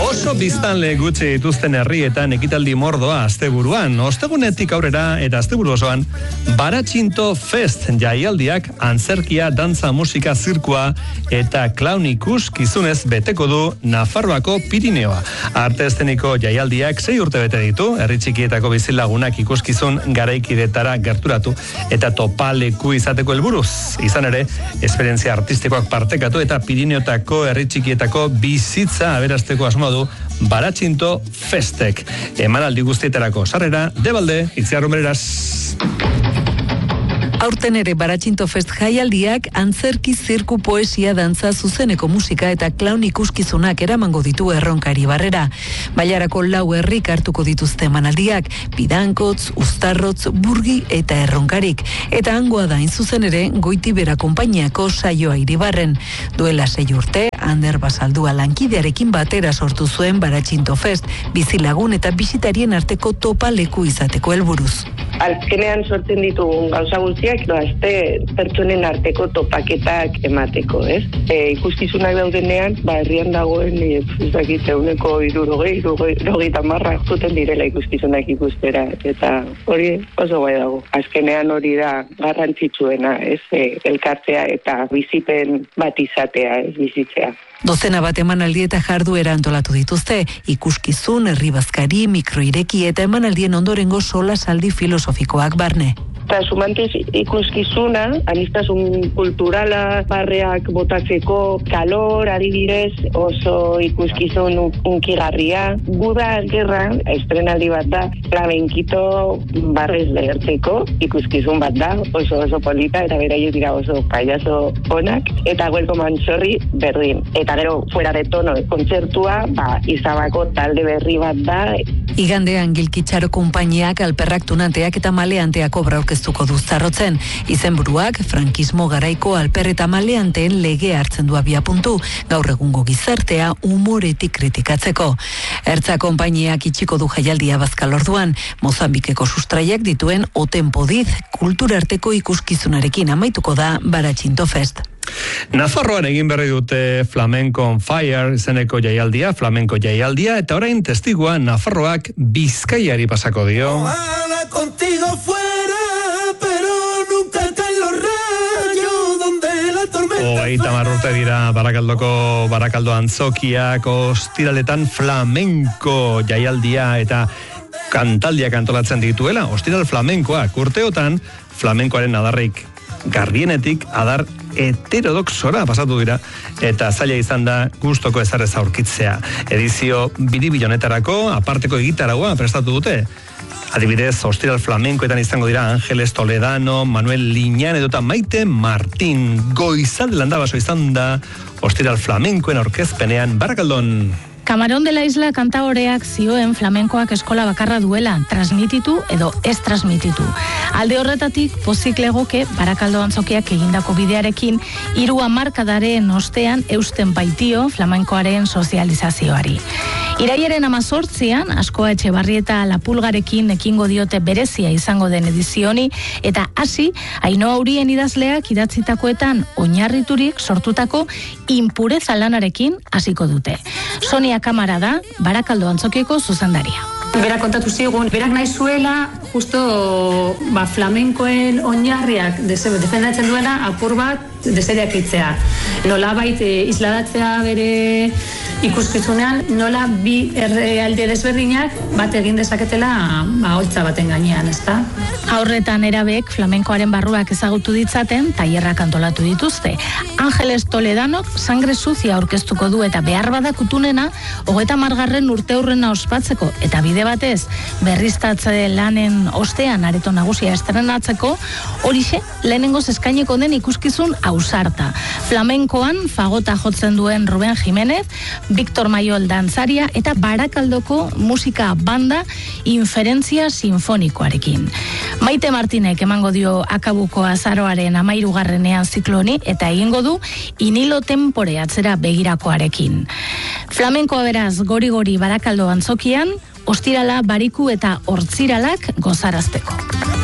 Oso biztanle gutxi dituzten herrietan ekitaldi mordoa asteburuan. Ostegunetik aurrera eta asteburu osoan Baratxinto Fest jaialdiak antzerkia, dantza, musika, zirkua eta clown ikuskizunez beteko du Nafarroako Pirineoa. Arte eszeniko jaialdiak 6 urte bete ditu, herri txikietako bizilagunak ikuskizun garaikidetara gerturatu eta topaleku izateko helburuz. Izan ere, esperientzia artistikoak partekatu eta Pirineotako herri txikietako bizitza aberasteko asmoa du Baratxinto Festek. Emanaldi guztietarako sarrera, Debalde, Itziar Rumereras. Aurten ere Baratxinto Fest jaialdiak antzerki, zirku, poesia, dantza, zuzeneko musika eta clown ikuskizunak eramango ditu Erronkari Barrera. Bailarako 4 herrik hartuko dituzte emanaldiak, Bidankotz, Uztarrotz, Burgi eta Erronkarik. Eta hangoa da hain zuzen ere Goitibera konpainiako saioa Iribarren. Duela 6 urte, Ander Basaldua lankidearekin batera sortu zuen Baratxinto Fest, bizilagun eta bisitarien arteko topaleku izateko helburuz. Azkenean sortzen ditugun gauza guztiak, pertsonen arteko topaketak emateko, ez? Ikuskizunak daudenean, herrian dagoen, ez dakit, 60 zuten direla ikuskizunak ikustera, eta hori oso gai dago. Azkenean hori da garrantzitsuena, ez? Elkartzea eta bizipen bat izatea, ez bizitzea. Dozena bat emanaldi eta jarduera antolatu dituzte, ikuskizun, herri bazkari, mikroireki eta emanaldien ondorengo solasaldi filosofikoak barne. Transumantez ikuskizuna, aniztasun kulturala, barreak botatzeko, kalor, adibidez, oso ikuskizun unkigarria. Guda gerra, estrenaldi bat da, flamenkito barrez lehertzeko, ikuskizun bat da, oso polita, eta beraiek dira oso payaso onak, eta Welcome Mansorri berdin. Eta gero, fuera de tono, kontzertua, Izabako talde berri bat da. Igandean Gilkitxaro konpainiak, Alperrak tunanteak eta maleanteak obra aurkeztuko du Zarrotzen. Izenburuak frankismo garaiko alper eta maleanteen lege hartzen du abiapuntu, gaur egungo gizartea umoretik kritikatzeko. Ertza konpainiak itxiko du jaialdia Bazkalorduan, Mozambikeko sustraiak dituen Otenpodiz kulturarteko ikuskizunarekin amaituko da Baratxinto Fest. Nafarroan egin berri dute Flamenco on Fire izeneko jaialdia, flamenko jaialdia, eta orain testigua Nafarroak Bizkaiari pasako dio. Ojalá contigo fuera, pero nunca caen los rayos donde la tormenta. 30 urte dira Barakaldo antzokiak ostiraletan flamenko jaialdia eta kantaldiak antolatzen dituela. Ostiral flamenkoak urteotan flamenkoaren adarrik garbienetik adar heterodoxora pasatu dira eta zaila izan da gustoko ezarrez aurkitzea. Edizio biribilonetarako aparteko egitaragoa prestatu dute. Adibidez, ostiral flamenkoetan izango dira Ángeles Toledano, Manuel Liñán edota Maite Martín. Goizalde landabaso izan da ostiral flamenkoen aurkezpenean Barakaldon. Camarón de la Isla kantaoreak zioen flamenkoak eskola bakarra duela, transmititu edo ez transmititu. Alde horretatik, pozik legoke Barakaldo antzokiak egindako bidearekin 3 hamarkadaren ostean eusten baitio flamenkoaren sozializazioari. Irailaren 18an, Askoa Etxebarrieta Lapulgarekin ekingo diote berezia izango den edizioni, eta hasi, Ainhoa Urien idazleak idatzitakoetan oinarriturik sortutako inpureza lanarekin hasiko dute. Sonia Kamara da, Barakaldo antzokieko zuzendaria. Berak kontatu zigun, berak nahi zuela, justo flamenkoen oinarriak defendatzen duena apur bat deseriak itzea. Nola bait isladatzea bere ikuskizunean, nola bi alde desberdinak bat egin dezaketela holtza baten gainean, ezta? Aurretan erabek flamenkoaren barruak ezagutu ditzaten, tailerrak antolatu dituzte. Ángeles Toledanok Sangre Sucia aurkeztuko du eta behar badakutunena 30. urteurrena ospatzeko eta bide batez berriztatze lanen ostean areto nagusia estrenatzeko, horixe lehenengoz eskaineko den ikuskizun ausarta. Flamenkoan fagota jotzen duen Ruben Jimenez, Victor Mayol dantzaria eta Barakaldoko musika banda Inferentzia Sinfonikoarekin. Maite Martinek emango dio akabuko azaroaren 13. zikloni eta egingo du Inilo Tempore atzera begirakoarekin. Flamenkoa beraz gori-gori Barakaldo antzokian, ostirala, bariku eta hortziralak gozarazteko.